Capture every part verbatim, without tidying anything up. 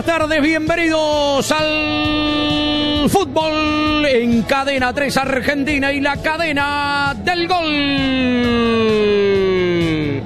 buenas tardes, bienvenidos al fútbol en Cadena tres Argentina y la cadena del gol.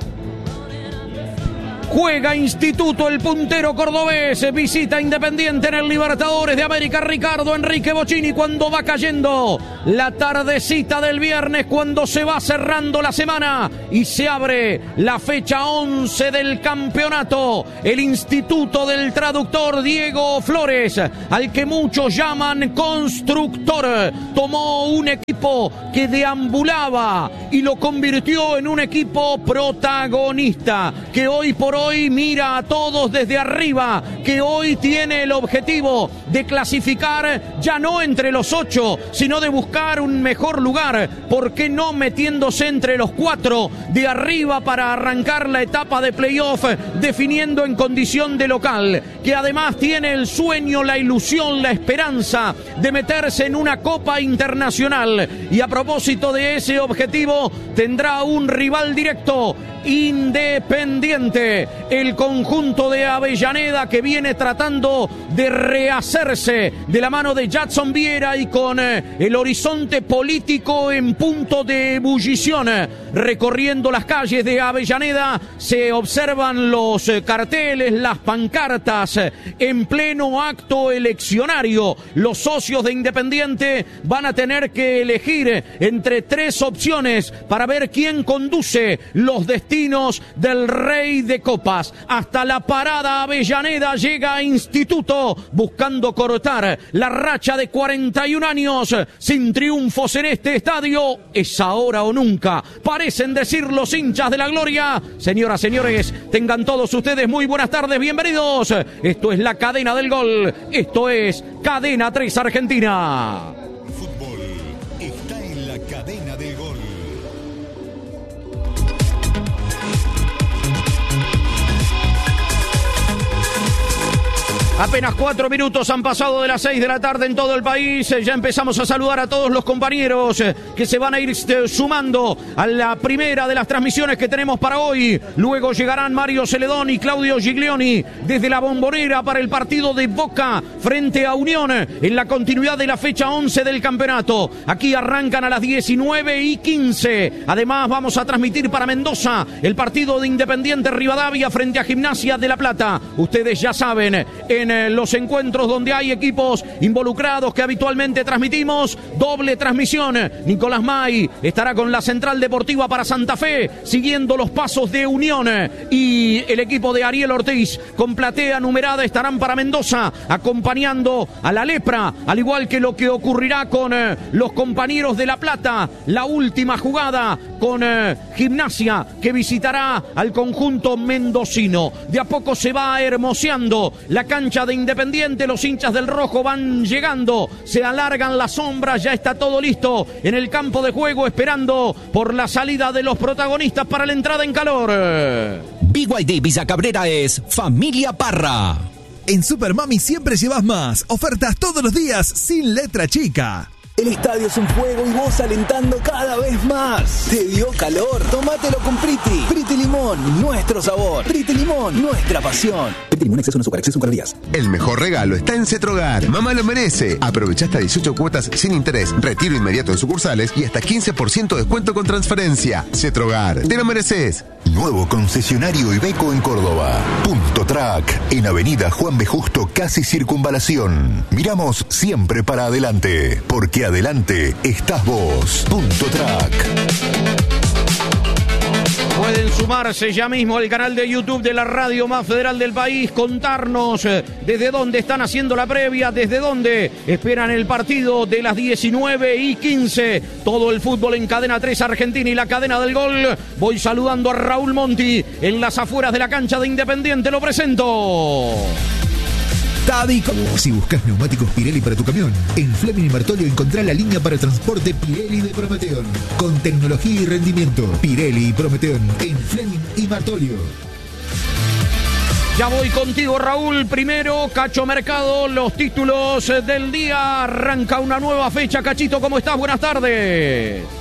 Juega Instituto, el puntero cordobés, visita Independiente en el Libertadores de América. Ricardo Enrique Bocchini, cuando va cayendo la tardecita del viernes, cuando se va cerrando la semana y se abre la fecha once del campeonato. El Instituto del traductor Diego Flores, al que muchos llaman constructor, tomó un equipo que deambulaba y lo convirtió en un equipo protagonista, que hoy por hoy Hoy mira a todos desde arriba, que hoy tiene el objetivo de clasificar ya no entre los ocho, sino de buscar un mejor lugar, ¿por qué no metiéndose entre los cuatro de arriba para arrancar la etapa de playoff, definiendo en condición de local, que además tiene el sueño, la ilusión, la esperanza de meterse en una Copa Internacional? Y a propósito de ese objetivo, tendrá un rival directo, Independiente, el conjunto de Avellaneda, que viene tratando de rehacerse de la mano de Jadson Viera y con eh, el horizonte político en punto de ebullición. Recorriendo las calles de Avellaneda se observan los eh, carteles, las pancartas, eh, en pleno acto eleccionario. Los socios de Independiente van a tener que elegir entre tres opciones para ver quién conduce los destinos del Rey de Copas. Hasta la parada Avellaneda llega Instituto, buscando cortar la racha de cuarenta y un años sin triunfos en este estadio. Es ahora o nunca, parecen decir los hinchas de la gloria. Señoras, señores, tengan todos ustedes muy buenas tardes, bienvenidos. Esto es la cadena del gol, esto es Cadena tres Argentina. El fútbol está en la cadena del gol. Apenas cuatro minutos han pasado de las seis de la tarde en todo el país. Ya empezamos a saludar a todos los compañeros que se van a ir sumando a la primera de las transmisiones que tenemos para hoy. Luego llegarán Mario Celedón y Claudio Giglioni desde la Bombonera para el partido de Boca frente a Unión en la continuidad de la fecha once del campeonato. Aquí arrancan a las diecinueve y quince. Además vamos a transmitir para Mendoza el partido de Independiente Rivadavia frente a Gimnasia de La Plata. Ustedes ya saben, en En los encuentros donde hay equipos involucrados que habitualmente transmitimos, doble transmisión. Nicolás May estará con la Central Deportiva para Santa Fe, siguiendo los pasos de Unión, y el equipo de Ariel Ortiz con platea numerada estarán para Mendoza, acompañando a la Lepra, al igual que lo que ocurrirá con eh, los compañeros de La Plata. La última jugada con eh, Gimnasia, que visitará al conjunto mendocino. De a poco se va hermoseando la cancha de Independiente, los hinchas del rojo van llegando, se alargan las sombras, ya está todo listo en el campo de juego, esperando por la salida de los protagonistas para la entrada en calor. B Y D Villa Cabrera es Familia Parra. En Super Mami siempre llevas más, ofertas todos los días sin letra chica. El estadio es un fuego y vos alentando cada vez más. ¿Te dio calor? Tómatelo con Priti. Priti Limón, nuestro sabor. Priti Limón, nuestra pasión. Priti Limón, exceso en azúcar, exceso en calorías. El mejor regalo está en Cetrogar. Mamá lo merece. Aprovecha hasta dieciocho cuotas sin interés, retiro inmediato en sucursales y hasta quince por ciento de descuento con transferencia. Cetrogar, te lo mereces. Nuevo concesionario Iveco en Córdoba. Punto Track, en Avenida Juan B. Justo, casi Circunvalación. Miramos siempre para adelante, porque adelante estás vos. Punto Track. Pueden sumarse ya mismo al canal de YouTube de la radio más federal del país, contarnos desde dónde están haciendo la previa, desde dónde esperan el partido de las diecinueve y quince. Todo el fútbol en Cadena tres Argentina y la cadena del gol. Voy saludando a Raúl Monti en las afueras de la cancha de Independiente. Lo presento. Tádico. Si buscas neumáticos Pirelli para tu camión, en Fleming y Martolio encontrá la línea para transporte Pirelli de Prometeon. Con tecnología y rendimiento. Pirelli y Prometeon en Fleming y Martolio. Ya voy contigo, Raúl. Primero, Cacho Mercado, los títulos del día. Arranca una nueva fecha. Cachito, ¿cómo estás? Buenas tardes.